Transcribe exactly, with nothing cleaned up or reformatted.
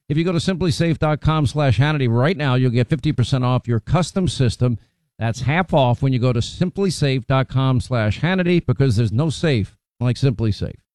If you go to simplysafe.com slash Hannity right now, you'll get fifty percent off your custom system. That's half off when you go to simplysafe.com slash Hannity, because there's no safe like Simply Safe.